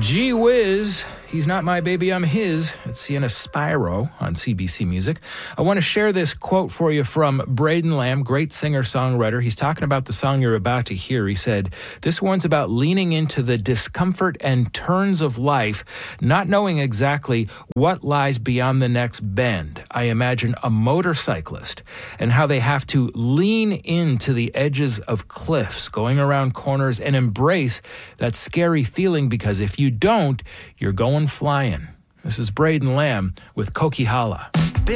Gee whiz, he's not my baby, I'm his. It's Sienna Spiro on CBC Music. I want to share this quote for you from Braden Lamb, great singer-songwriter. He's talking about the song you're about to hear. He said, this one's about leaning into the discomfort and turns of life, not knowing exactly what lies beyond the next bend. I imagine a motorcyclist and how they have to lean into the edges of cliffs, going around corners, and embrace that scary feeling, because if you don't, you're going flying. This is Braden Lamb with Coquihalla.